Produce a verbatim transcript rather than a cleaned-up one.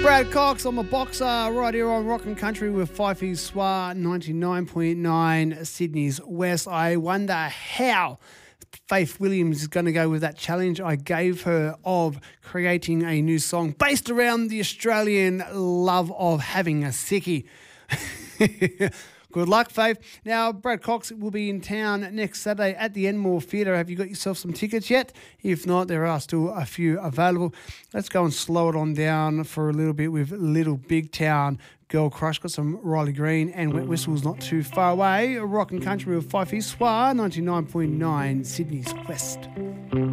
Brad Cox, I'm a boxer right here on Rock and Country with Fifey Swa ninety-nine point nine Sydney's West. I wonder how Faith Williams is going to go with that challenge I gave her of creating a new song based around the Australian love of having a sickie. Good luck, Faith. Now, Brad Cox will be in town next Saturday at the Enmore Theatre. Have you got yourself some tickets yet? If not, there are still a few available. Let's go and slow it on down for a little bit with Little Big Town Girl Crush. Got some Riley Green and Wet Whistles not too far away. Rock and Country with Fifey Swa ninety-nine point nine Sydney's West.